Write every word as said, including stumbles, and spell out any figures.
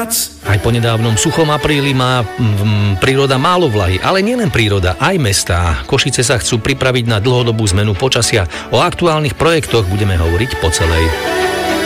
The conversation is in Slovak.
viac. Aj po nedávnom suchom apríli má mm, príroda málo vlahy, ale nielen príroda, aj mestá. Košice sa chcú pripraviť na dlhodobú zmenu počasia. O aktuálnych projektoch budeme hovoriť po celej.